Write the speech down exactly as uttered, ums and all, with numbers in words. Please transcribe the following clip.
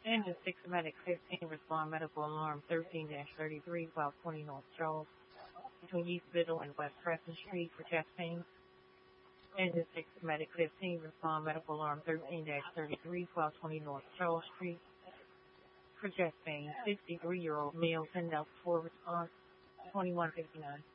Engine six Medic fifteen respond medical alarm thirteen thirty-three South twenty North Charles between East Biddle and West Crescent Street for chest pain. Engine six Medic fifteen respond medical alarm thirteen thirty-three South twenty North Charles Street for chest pain. sixty-three-year-old male ten Delta four response twenty-one fifty-nine.